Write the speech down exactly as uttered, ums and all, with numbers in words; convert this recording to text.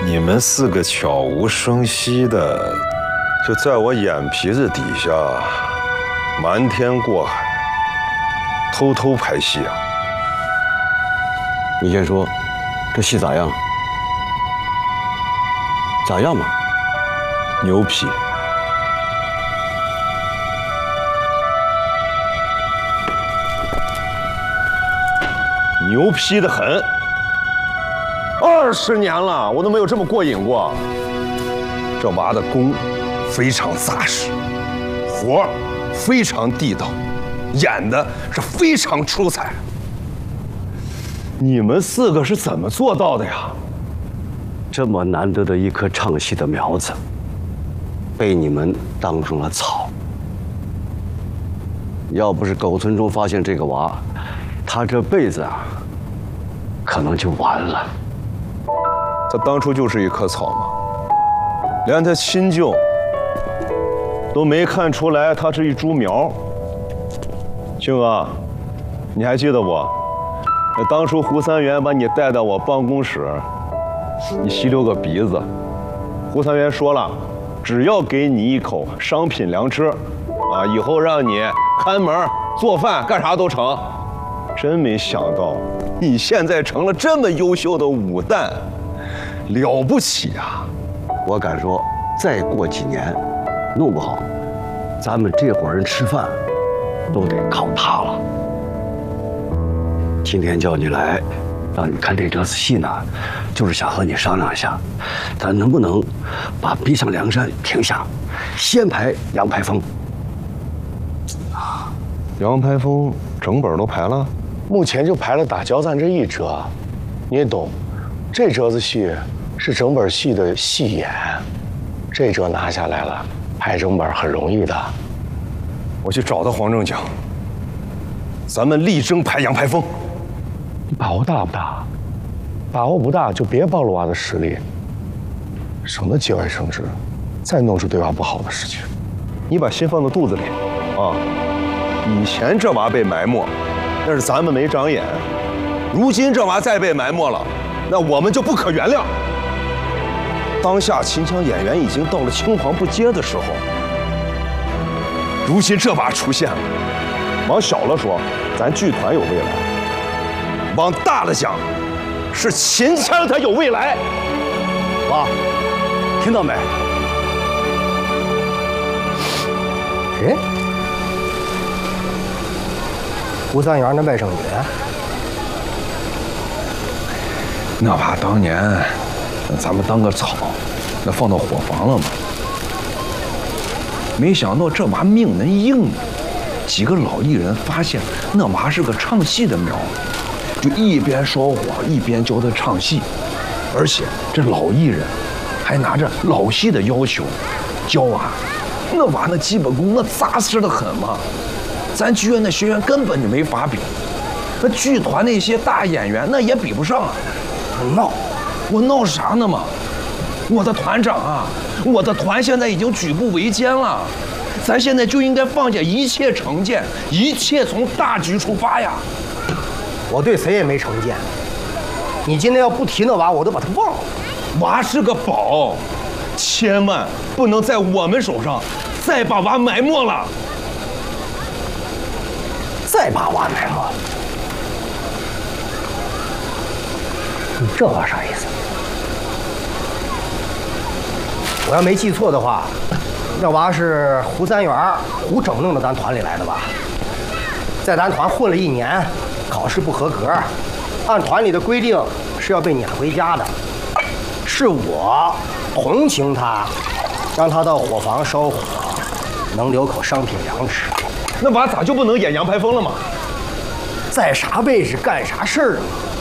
你们四个悄无声息的，就在我眼皮子底下瞒天过海，偷偷拍戏啊！ 你先说，这戏咋样？咋样嘛？ 牛批！牛批的很！二十年了，我都没有这么过瘾过。这娃的功非常扎实，活儿非常地道，演的是非常出彩。你们四个是怎么做到的呀？ 这么难得的一棵唱戏的苗子，被你们当成了草。要不是狗村中发现这个娃，他这辈子啊，可能就完了。 他当初就是一棵草嘛，连他亲舅都没看出来他是一株苗。庆哥，你还记得不？当初胡三元把你带到我办公室，你吸溜个鼻子。胡三元说了，只要给你一口商品粮吃，啊，以后让你看门、做饭，干啥都成。真没想到，你现在成了这么优秀的武旦，了不起啊！ 我敢说，再过几年，弄不好，咱们这伙人吃饭都得靠他了。今天叫你来，让你看这折子戏呢，就是想和你商量一下，咱能不能把《逼上梁山》停下，先排杨排风。 杨排风整本都排了， 目前就排了打交战这一折，你也懂，这折子戏是整本戏的戏眼，这折拿下来了，排整本很容易的。 我去找他黄正讲，咱们力争排杨排风。 你把握大不大？把握不大就别暴露娃的实力，省得节外生枝，再弄出对娃不好的事情。 你把心放到肚子里啊！以前这娃被埋没，那是咱们没长眼；如今这娃再被埋没了，那我们就不可原谅。当下秦腔演员已经到了青黄不接的时候，如今这娃出现了，往小了说，咱剧团有未来。往大了讲，是秦腔它有未来。 娃，听到没？ 谁？胡三元那外甥女？ 那娃当年，咱们当个草，那放到伙房了嘛。没想到这娃命能硬，几个老艺人发现那娃是个唱戏的苗。就一边烧火一边教他唱戏，而且这老艺人还拿着老戏的要求教啊，那娃那基本功那扎实的很嘛，咱剧院的学员根本就没法比，那剧团那些大演员那也比不上啊。闹，我闹啥呢嘛？我的团长啊，我的团现在已经举步维艰了，咱现在就应该放下一切成见，一切从大局出发呀。 我对谁也没成见，你今天要不提那娃，我都把他忘了。 娃是个宝，千万不能在我们手上再把娃埋没了。 再把娃埋没了，你这话啥意思？我要没记错的话，那娃是胡三元、胡整弄到咱团里来的吧？在咱团混了一年。考试不合格，按团里的规定是要被撵回家的。是我同情他，让他到伙房烧火，能留口商品粮吃。 那娃咋就不能演杨排风了吗？ 在啥位置干啥事儿啊？